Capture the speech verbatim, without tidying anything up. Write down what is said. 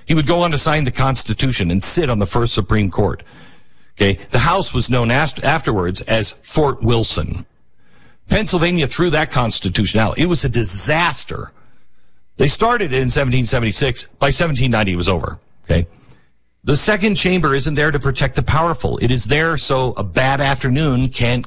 He would go on to sign the Constitution and sit on the first Supreme Court. Okay, the House was known as, afterwards as Fort Wilson. Pennsylvania threw that Constitution out. It was a disaster. They started it in seventeen seventy-six. By seventeen ninety, it was over. Okay. The second chamber isn't there to protect the powerful. It is there so a bad afternoon can't